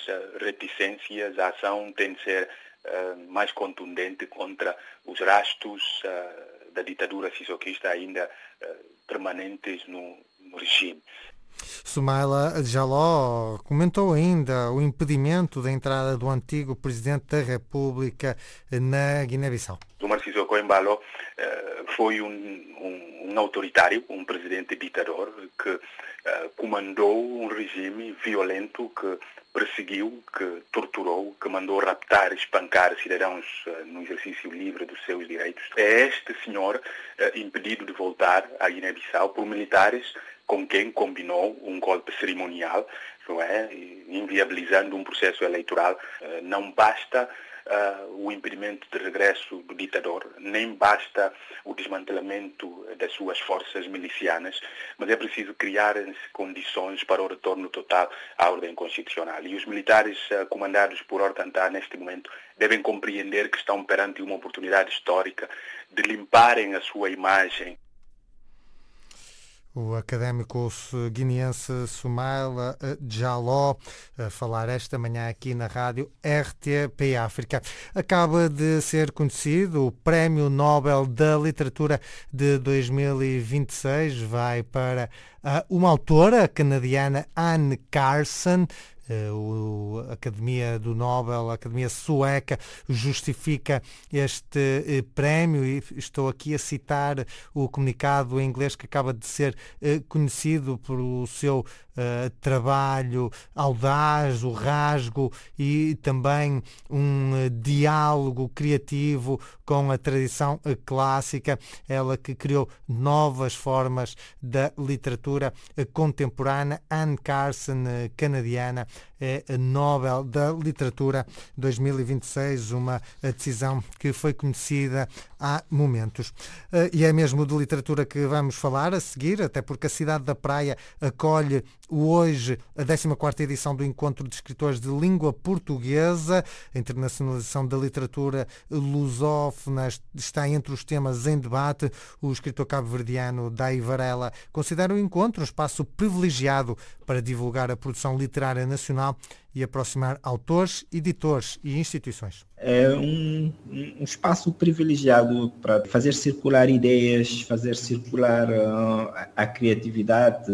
reticências, a ação tem de ser mais contundente contra os rastros da ditadura sisoquista ainda permanentes no regime. Soumaila Jaló comentou ainda o impedimento da entrada do antigo Presidente da República na Guiné-Bissau. Omar Sissoko Embalo foi um autoritário, um presidente ditador que comandou um regime violento que perseguiu, que torturou, que mandou raptar e espancar cidadãos no exercício livre dos seus direitos. É este senhor impedido de voltar à Guiné-Bissau por militares com quem combinou um golpe cerimonial, não é? Inviabilizando um processo eleitoral. Não basta o impedimento de regresso do ditador, nem basta o desmantelamento das suas forças milicianas, mas é preciso criar condições para o retorno total à ordem constitucional. E os militares comandados por Hortantá, neste momento, devem compreender que estão perante uma oportunidade histórica de limparem a sua imagem. O académico guineense Soumaila Jaló a falar esta manhã aqui na rádio RTP África. Acaba de ser conhecido o Prémio Nobel da Literatura de 2026. Vai para uma autora canadiana, Anne Carson. A Academia do Nobel, a Academia Sueca, justifica este prémio, e estou aqui a citar o comunicado em inglês que acaba de ser conhecido pelo seu trabalho audaz, o rasgo e também um diálogo criativo com a tradição clássica. Ela que criou novas formas da literatura contemporânea. Anne Carson, canadiana, é Nobel da Literatura 2026, uma decisão que foi conhecida há momentos. E é mesmo de literatura que vamos falar a seguir, até porque a cidade da Praia acolhe hoje a 14ª edição do Encontro de Escritores de Língua Portuguesa. A internacionalização da literatura lusófona está entre os temas em debate. O escritor cabo-verdiano Dai Varela considera o encontro um espaço privilegiado para divulgar a produção literária nacional e aproximar autores, editores e instituições. É um espaço privilegiado para fazer circular ideias, fazer circular a criatividade,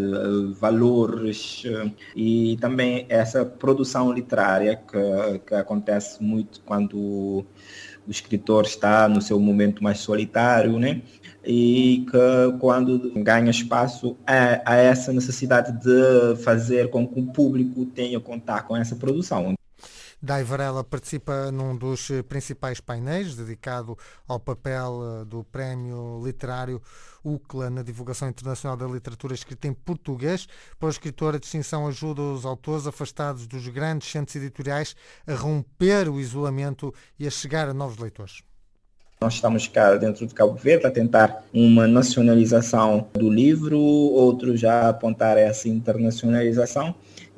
valores e também essa produção literária que acontece muito quando o escritor está no seu momento mais solitário, né? E que quando ganha espaço há essa necessidade de fazer com que o público tenha contato com essa produção. Dai Varela participa num dos principais painéis dedicado ao papel do Prémio Literário UCLA na divulgação internacional da literatura escrita em português. Para o escritor, a distinção ajuda os autores afastados dos grandes centros editoriais a romper o isolamento e a chegar a novos leitores. Nós estamos cá dentro de Cabo Verde a tentar uma nacionalização do livro, outros já apontar essa internacionalização.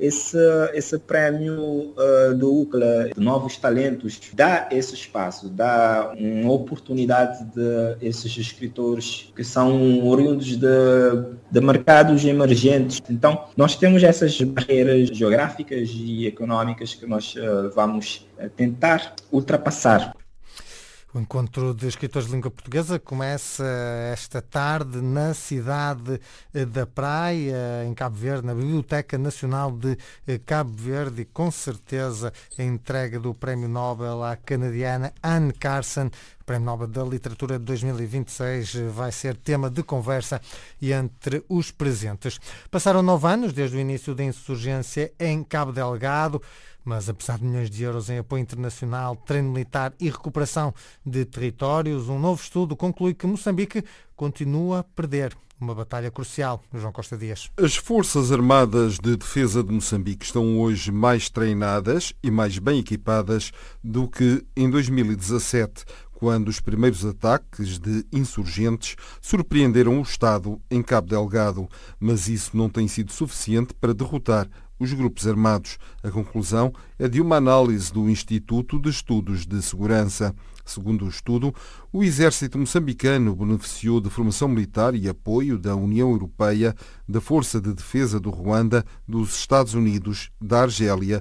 Esse prémio do UCLA, de novos talentos, dá esse espaço, dá uma oportunidade de esses escritores que são oriundos de mercados emergentes. Então, nós temos essas barreiras geográficas e económicas que nós vamos tentar ultrapassar. O Encontro de Escritores de Língua Portuguesa começa esta tarde na cidade da Praia, em Cabo Verde, na Biblioteca Nacional de Cabo Verde, e com certeza a entrega do Prémio Nobel à canadiana Anne Carson. O Prémio Nobel da Literatura de 2026 vai ser tema de conversa entre os presentes. Passaram 9 anos desde o início da insurgência em Cabo Delgado, mas apesar de milhões de euros em apoio internacional, treino militar e recuperação de territórios, um novo estudo conclui que Moçambique continua a perder uma batalha crucial. João Costa Dias. As Forças Armadas de Defesa de Moçambique estão hoje mais treinadas e mais bem equipadas do que em 2017, quando os primeiros ataques de insurgentes surpreenderam o Estado em Cabo Delgado, mas isso não tem sido suficiente para derrotar os grupos armados. A conclusão é de uma análise do Instituto de Estudos de Segurança. Segundo o estudo, o exército moçambicano beneficiou de formação militar e apoio da União Europeia, da Força de Defesa do Ruanda, dos Estados Unidos, da Argélia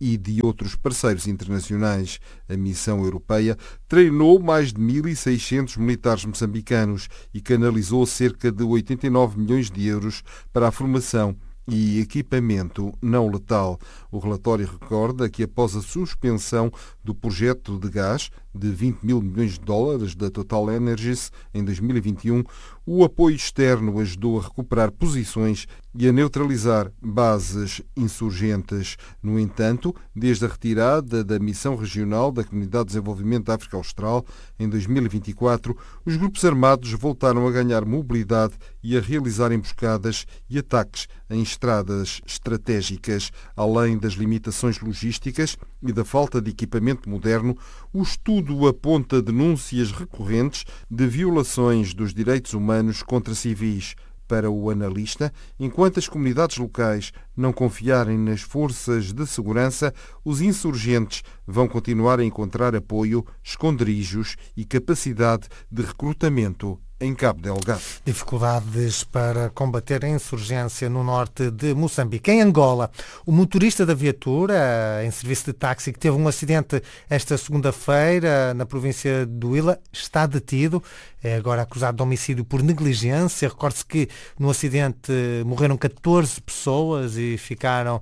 e de outros parceiros internacionais. A missão europeia treinou mais de 1.600 militares moçambicanos e canalizou cerca de 89 milhões de euros para a formação e equipamento não letal. O relatório recorda que após a suspensão do projeto de gás de 20 mil milhões de dólares da Total Energies em 2021, o apoio externo ajudou a recuperar posições e a neutralizar bases insurgentes. No entanto, desde a retirada da Missão Regional da Comunidade de Desenvolvimento da África Austral em 2024, os grupos armados voltaram a ganhar mobilidade e a realizar emboscadas e ataques em estradas estratégicas. Além das limitações logísticas e da falta de equipamento moderno, o estudo aponta denúncias recorrentes de violações dos direitos humanos contra civis. Para o analista, enquanto as comunidades locais não confiarem nas forças de segurança, os insurgentes vão continuar a encontrar apoio, esconderijos e capacidade de recrutamento em Cabo Delgado. Dificuldades para combater a insurgência no norte de Moçambique. Em Angola, o motorista da viatura em serviço de táxi que teve um acidente esta segunda-feira na província do Huila está detido. É agora acusado de homicídio por negligência. Recorde-se que no acidente morreram 14 pessoas e ficaram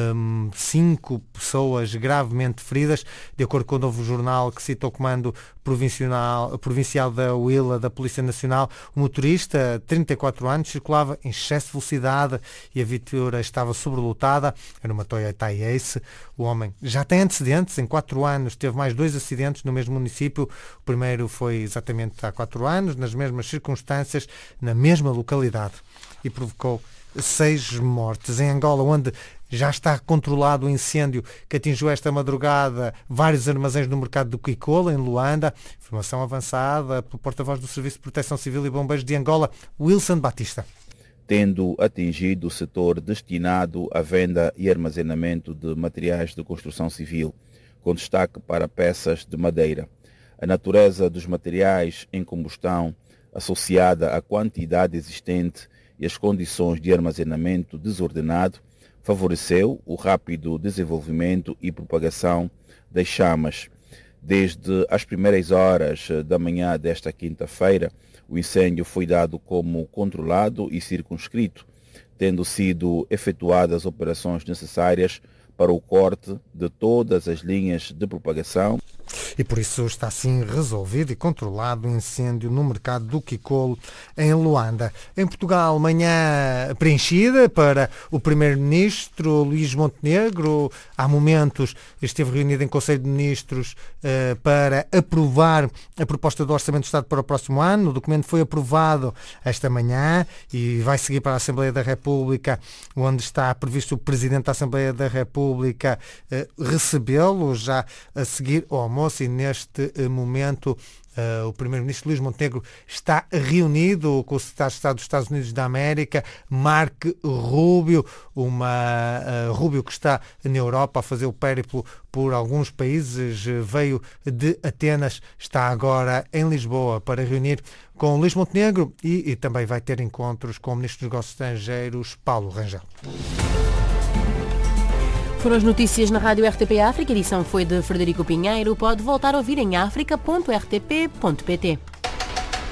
5 pessoas gravemente feridas. De acordo com o Novo Jornal, que cita o comando provincial da Huila, da Polícia Nacional, o motorista, 34 anos, circulava em excesso de velocidade e a viatura estava sobrelotada. Era uma Toyota Ace. O homem já tem antecedentes. Em 4 anos teve mais 2 acidentes no mesmo município. O primeiro foi exatamente há 4 anos, nas mesmas circunstâncias, na mesma localidade, e provocou 6 mortes. Em Angola, onde já está controlado o incêndio que atingiu esta madrugada vários armazéns no mercado do Kikola, em Luanda. Informação avançada pelo porta-voz do Serviço de Proteção Civil e Bombeiros de Angola, Wilson Batista. Tendo atingido o setor destinado à venda e armazenamento de materiais de construção civil, com destaque para peças de madeira. A natureza dos materiais em combustão, associada à quantidade existente e as condições de armazenamento desordenado, favoreceu o rápido desenvolvimento e propagação das chamas. Desde as primeiras horas da manhã desta quinta-feira, o incêndio foi dado como controlado e circunscrito, tendo sido efetuadas operações necessárias para o corte de todas as linhas de propagação. E por isso está assim resolvido e controlado o incêndio no mercado do Kikolo, em Luanda. Em Portugal, manhã preenchida para o Primeiro-Ministro Luís Montenegro. Há momentos esteve reunido em Conselho de Ministros para aprovar a proposta do Orçamento do Estado para o próximo ano. O documento foi aprovado esta manhã e vai seguir para a Assembleia da República, onde está previsto o Presidente da Assembleia da República recebê-lo já a seguir ao almoço. E neste momento o Primeiro-Ministro Luís Montenegro está reunido com o Secretário de Estado dos Estados Unidos da América, Mark Rubio, Rubio que está na Europa a fazer o périplo por alguns países, veio de Atenas, está agora em Lisboa para reunir com Luís Montenegro e também vai ter encontros com o Ministro dos Negócios Estrangeiros, Paulo Rangel. Foram as notícias na Rádio RTP África. A edição foi de Frederico Pinheiro. Pode voltar a ouvir em africa.rtp.pt.